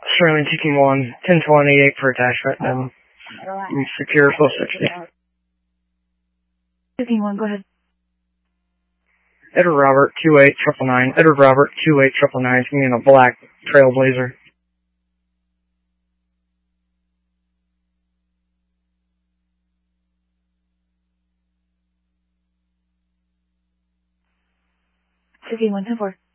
Sterling Seeking 1, 10-188 for attachment, and secure full 60. Seeking 1, go ahead. Edward Robert, 28999. Edward Robert, 28999. It's me in a black Trailblazer. Seeking 1, 10-4.